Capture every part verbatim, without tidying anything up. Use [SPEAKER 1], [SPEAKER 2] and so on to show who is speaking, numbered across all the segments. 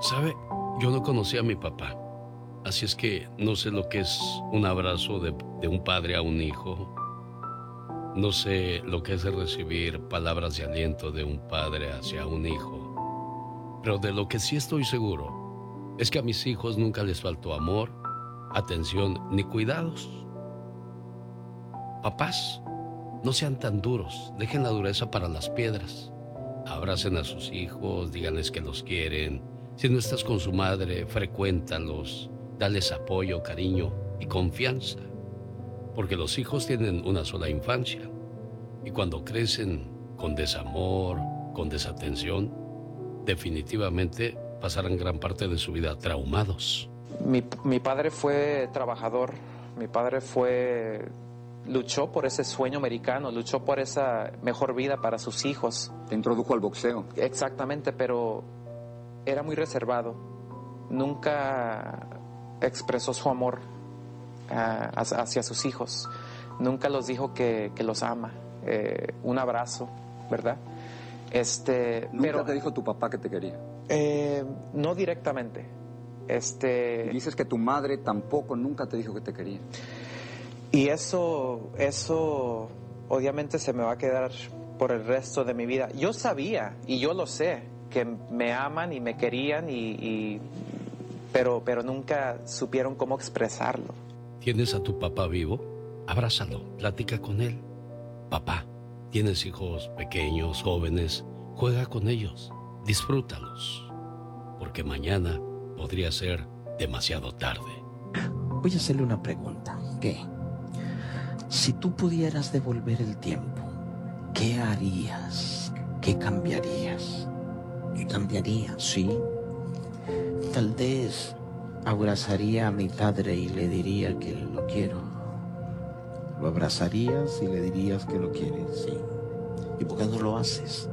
[SPEAKER 1] ¿Sabe? Yo no conocía a mi papá, así es que no sé lo que es un abrazo de, de un padre a un hijo. No sé lo que es recibir palabras de aliento de un padre hacia un hijo. Pero de lo que sí estoy seguro es que a mis hijos nunca les faltó amor, atención ni cuidados. Papás, no sean tan duros, dejen la dureza para las piedras. Abracen a sus hijos, díganles que los quieren. Si no estás con su madre, frecuéntalos, dales apoyo, cariño y confianza. Porque los hijos tienen una sola infancia. Y cuando crecen con desamor, con desatención, definitivamente pasarán gran parte de su vida traumados.
[SPEAKER 2] Mi, mi padre fue trabajador, mi padre fue... luchó por ese sueño americano, luchó por esa mejor vida para sus hijos.
[SPEAKER 3] Te introdujo al boxeo.
[SPEAKER 2] Exactamente, pero era muy reservado. Nunca expresó su amor uh, hacia sus hijos. Nunca los dijo que, que los ama. Eh, un abrazo, ¿verdad? Este,
[SPEAKER 3] ¿Nunca
[SPEAKER 2] pero,
[SPEAKER 3] te dijo tu papá que te quería?
[SPEAKER 2] Eh, no directamente. Este,
[SPEAKER 3] y dices que tu madre tampoco nunca te dijo que te quería.
[SPEAKER 2] Y eso, eso obviamente se me va a quedar por el resto de mi vida. Yo sabía, y yo lo sé, que me aman y me querían, y, y, pero, pero nunca supieron cómo expresarlo.
[SPEAKER 1] ¿Tienes a tu papá vivo? Abrázalo, platica con él. Papá, tienes hijos pequeños, jóvenes, juega con ellos, disfrútalos, porque mañana podría ser demasiado tarde.
[SPEAKER 4] Voy a hacerle una pregunta. ¿Qué? Si tú pudieras devolver el tiempo, ¿qué harías? ¿Qué cambiarías? ¿Qué cambiaría? Sí. Tal vez abrazaría a mi padre y le diría que lo quiero. ¿Lo abrazarías y le dirías que lo quieres? Sí. ¿Y por qué no lo haces?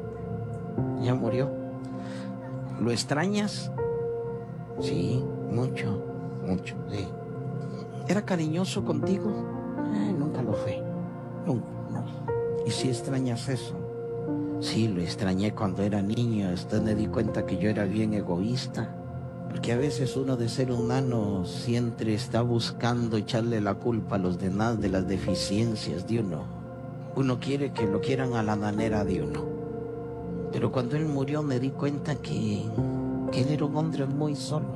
[SPEAKER 4] Ya murió. ¿Lo extrañas? Sí, mucho, mucho, sí. ¿Era cariñoso contigo? Eh, nunca lo fue. Nunca, no. ¿Y si extrañas eso? Sí, lo extrañé cuando era niño. Hasta me di cuenta que yo era bien egoísta. Porque a veces uno de ser humano siempre está buscando echarle la culpa a los demás de las deficiencias de uno. Uno quiere que lo quieran a la manera de uno. Pero cuando él murió me di cuenta que, que él era un hombre muy solo.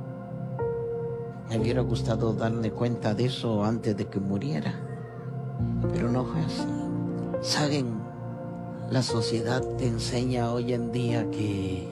[SPEAKER 4] Me hubiera gustado darme cuenta de eso antes de que muriera. Pero no fue así. Saben, la sociedad te enseña hoy en día que,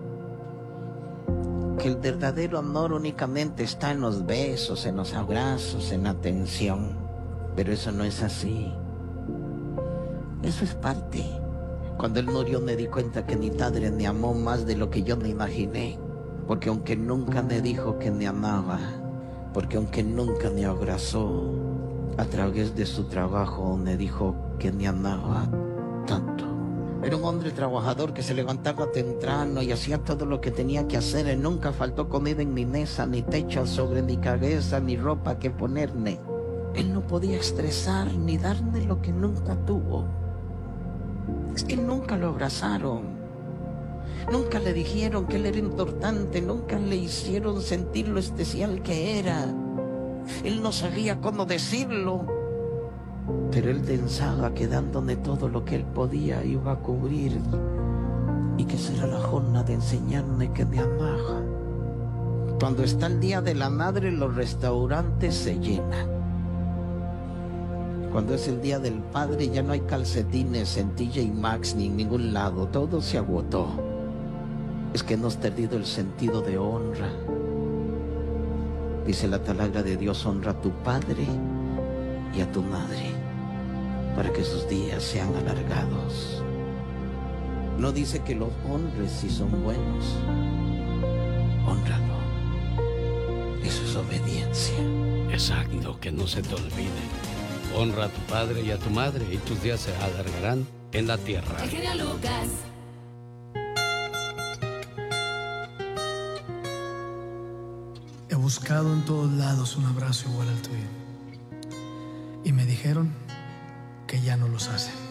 [SPEAKER 4] que el verdadero amor únicamente está en los besos, en los abrazos, en la atención. Pero eso no es así. Eso es parte. Cuando él murió me di cuenta que mi padre me amó más de lo que yo me imaginé. Porque aunque nunca me dijo que me amaba, porque aunque nunca me abrazó, a través de su trabajo me dijo que me amaba tanto. Era un hombre trabajador que se levantaba temprano y hacía todo lo que tenía que hacer. Él nunca faltó comida en mi mesa, ni techo sobre mi cabeza, ni ropa que ponerme. Él no podía estresar ni darme lo que nunca tuvo. Es que nunca lo abrazaron. Nunca le dijeron que él era importante, nunca le hicieron sentir lo especial que era. Él no sabía cómo decirlo, pero él pensaba que dándome todo lo que él podía iba a cubrir, y que será la jornada de enseñarme que me amaba. Cuando está el Día de la Madre, los restaurantes se llenan. Cuando es el Día del Padre, ya no hay calcetines en T J Maxx ni en ningún lado, todo se agotó. Es que hemos perdido el sentido de honra. Dice la palabra de Dios: honra a tu padre y a tu madre, para que sus días sean alargados. No dice que los honres si son buenos. Honralo. Eso es obediencia.
[SPEAKER 1] Exacto, que no se te olvide. Honra a tu padre y a tu madre, y tus días se alargarán en la tierra.
[SPEAKER 5] El genio Lucas.
[SPEAKER 6] He buscado en todos lados un abrazo igual al tuyo, y me dijeron que ya no los hacen.